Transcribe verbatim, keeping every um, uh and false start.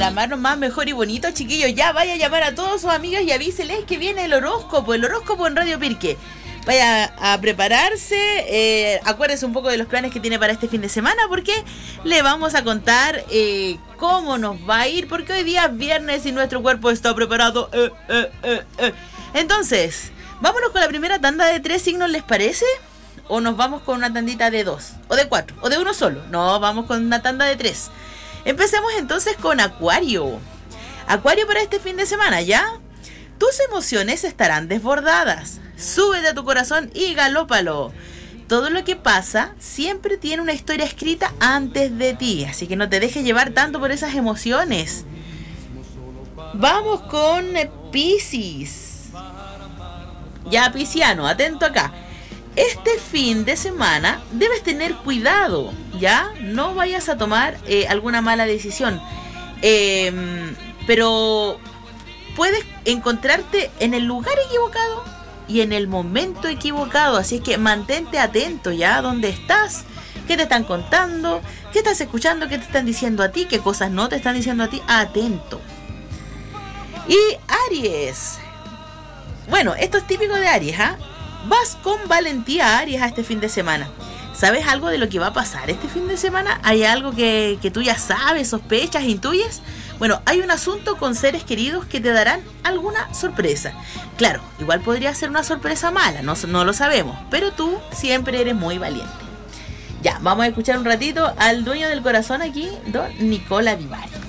para amarnos más, mejor y bonito, chiquillos. Ya vaya a llamar a todos sus amigos y avíseles que viene el horóscopo, el horóscopo en Radio Pirque. Vaya a prepararse, eh, acuérdese un poco de los planes que tiene para este fin de semana, porque le vamos a contar eh, cómo nos va a ir, porque hoy día es viernes y nuestro cuerpo está preparado. Eh, eh, eh, eh. Entonces, vámonos con la primera tanda de tres signos, ¿les parece? ¿O nos vamos con una tandita de dos? ¿O de cuatro? ¿O de uno solo? No, vamos con una tanda de tres. Empecemos entonces con Acuario. Acuario para este fin de semana, ¿ya? Tus emociones estarán desbordadas. Súbete a tu corazón y galópalo. Todo lo que pasa siempre tiene una historia escrita antes de ti, así que no te dejes llevar tanto por esas emociones. Vamos con Piscis. Ya, pisciano, atento acá. Este fin de semana debes tener cuidado, ¿ya? No vayas a tomar eh, alguna mala decisión. Eh, pero puedes encontrarte en el lugar equivocado y en el momento equivocado. Así es que mantente atento, ¿ya? ¿Dónde estás? ¿Qué te están contando? ¿Qué estás escuchando? ¿Qué te están diciendo a ti? ¿Qué cosas no te están diciendo a ti? Atento. Y Aries. Bueno, esto es típico de Aries, ¿ah? ¿eh? Vas con valentía, Aries, a este fin de semana. ¿Sabes algo de lo que va a pasar este fin de semana? ¿Hay algo que, que tú ya sabes, sospechas, intuyes? Bueno, hay un asunto con seres queridos que te darán alguna sorpresa. Claro, igual podría ser una sorpresa mala, no, no lo sabemos, pero tú siempre eres muy valiente. Ya, vamos a escuchar un ratito al dueño del corazón aquí, don Nicola Vivari.